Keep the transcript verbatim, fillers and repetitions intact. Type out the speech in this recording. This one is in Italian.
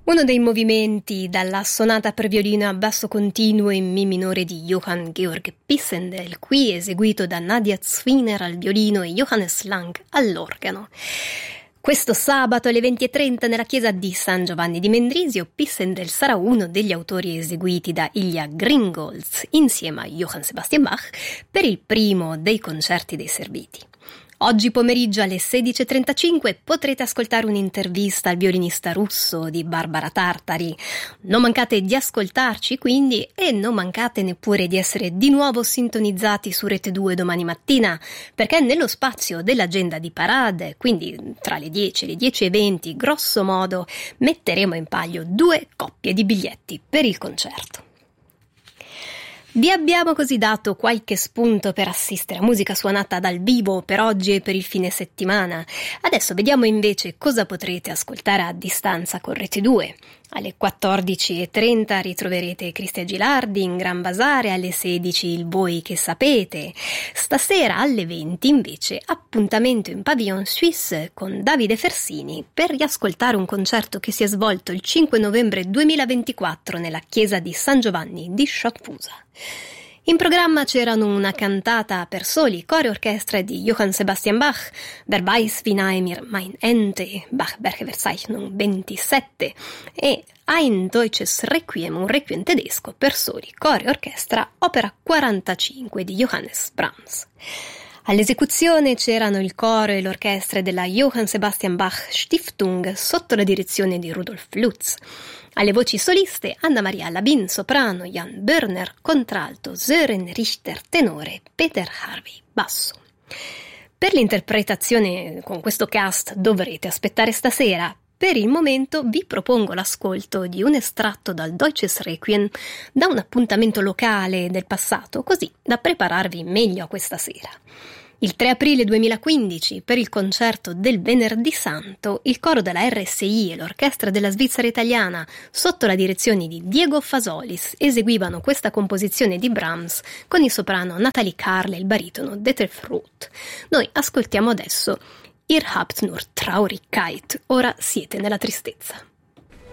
Uno dei movimenti dalla sonata per violino a basso continuo in Mi minore di Johann Georg Pisendel, qui eseguito da Nadia Zwiner al violino e Johannes Lang all'organo. Questo sabato alle venti e trenta nella chiesa di San Giovanni di Mendrisio, Pisendel sarà uno degli autori eseguiti da Ilja Gringolz insieme a Johann Sebastian Bach per il primo dei concerti dei serviti. Oggi pomeriggio alle sedici e trentacinque potrete ascoltare un'intervista al violinista russo di Barbara Tartari. Non mancate di ascoltarci quindi e non mancate neppure di essere di nuovo sintonizzati su Rete due domani mattina, perché nello spazio dell'agenda di Parade, quindi tra le dieci e le dieci e venti, grosso modo, metteremo in palio due coppie di biglietti per il concerto. Vi abbiamo così dato qualche spunto per assistere a musica suonata dal vivo per oggi e per il fine settimana. Adesso vediamo invece cosa potrete ascoltare a distanza con Rete due. Alle quattordici e trenta ritroverete Cristian Gilardi in Gran Bazar, alle sedici il Voi che sapete. Stasera alle venti invece appuntamento in Pavillon Suisse con Davide Fersini per riascoltare un concerto che si è svolto il cinque novembre duemilaventiquattro nella chiesa di San Giovanni di Sciacquusa. In programma c'erano una cantata per soli, coro e orchestra di Johann Sebastian Bach, Wer weiß wie nahe mir mein Ende, Bach-Werke-Verzeichnung ventisette, e Ein deutsches Requiem, un requiem tedesco per soli, coro e orchestra, opera quarantacinque di Johannes Brahms. All'esecuzione c'erano il coro e l'orchestra della Johann Sebastian Bach Stiftung sotto la direzione di Rudolf Lutz. Alle voci soliste Anna Maria Labin soprano, Jan Börner contralto, Sören Richter tenore, Peter Harvey basso. Per l'interpretazione con questo cast dovrete aspettare stasera. Per il momento vi propongo l'ascolto di un estratto dal Deutsches Requiem da un appuntamento locale del passato, così da prepararvi meglio a questa sera. Il tre aprile duemilaquindici, per il concerto del Venerdì Santo, il coro della R S I e l'orchestra della Svizzera Italiana, sotto la direzione di Diego Fasolis, eseguivano questa composizione di Brahms con il soprano Nathalie Karl e il baritono Detlev Roth. Noi ascoltiamo adesso Ihr habt nur Traurigkeit, ora siete nella tristezza.